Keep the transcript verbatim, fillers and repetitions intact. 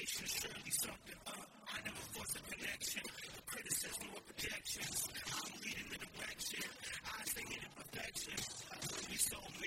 motivation, surely something. Uh, I never force a connection, criticism or projections. I'm leading the direction. I stay in perfection. I really so